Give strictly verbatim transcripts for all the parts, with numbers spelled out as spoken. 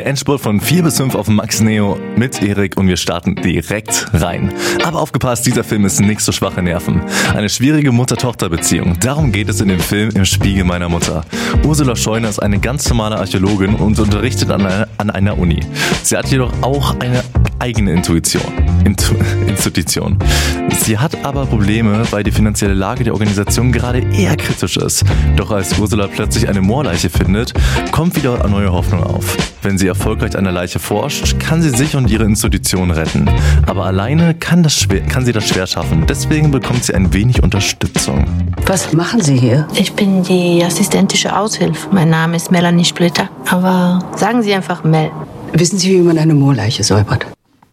Der Endspurt von vier bis fünf auf Max Neo mit Erik und wir starten direkt rein. Aber aufgepasst, dieser Film ist nicht so schwache Nerven. Eine schwierige Mutter-Tochter-Beziehung. Darum geht es in dem Film Im Spiegel meiner Mutter. Ursula Scheuner ist eine ganz normale Archäologin und unterrichtet an einer, an einer Uni. Sie hat jedoch auch eine eigene Intuition. Intu- Institution. Sie hat aber Probleme, weil die finanzielle Lage der Organisation gerade eher kritisch ist. Doch als Ursula plötzlich eine Moorleiche findet, kommt wieder eine neue Hoffnung auf. Wenn sie erfolgreich an der Leiche forscht, kann sie sich und ihre Institution retten. Aber alleine kann, das schwer, kann sie das schwer schaffen. Deswegen bekommt sie ein wenig Unterstützung. Was machen Sie hier? Ich bin die assistentische Aushilfe. Mein Name ist Melanie Splitter. Aber sagen Sie einfach Mel. Wissen Sie, wie man eine Moorleiche säubert?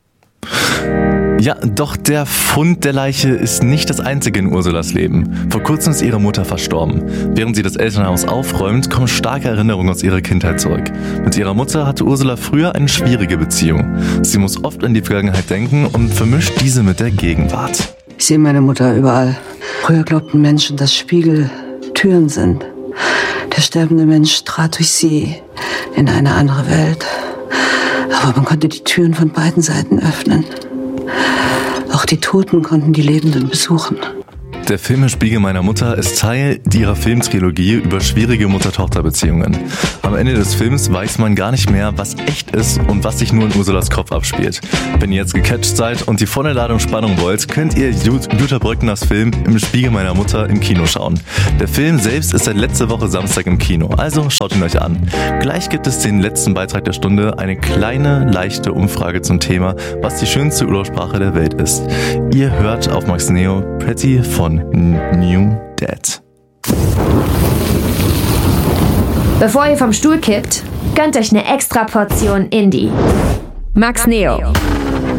Ja, doch der Fund der Leiche ist nicht das einzige in Ursulas Leben. Vor kurzem ist ihre Mutter verstorben. Während sie das Elternhaus aufräumt, kommen starke Erinnerungen aus ihrer Kindheit zurück. Mit ihrer Mutter hatte Ursula früher eine schwierige Beziehung. Sie muss oft an die Vergangenheit denken und vermischt diese mit der Gegenwart. Ich sehe meine Mutter überall. Früher glaubten Menschen, dass Spiegel Türen sind. Der sterbende Mensch trat durch sie in eine andere Welt. Aber man konnte die Türen von beiden Seiten öffnen. Auch die Toten konnten die Lebenden besuchen. Der Film Im Spiegel meiner Mutter ist Teil ihrer Filmtrilogie über schwierige Mutter-Tochter-Beziehungen. Am Ende des Films weiß man gar nicht mehr, was echt ist und was sich nur in Ursulas Kopf abspielt. Wenn ihr jetzt gecatcht seid und die volle Ladung Spannung wollt, könnt ihr Jutta Brückners Film Im Spiegel meiner Mutter im Kino schauen. Der Film selbst ist seit letzter Woche Samstag im Kino, also schaut ihn euch an. Gleich gibt es den letzten Beitrag der Stunde, eine kleine, leichte Umfrage zum Thema, was die schönste Urlaubssprache der Welt ist. Ihr hört auf Max Neo Pretty von New Dad. Bevor ihr vom Stuhl kippt, gönnt euch eine extra Portion Indie. Max Neo.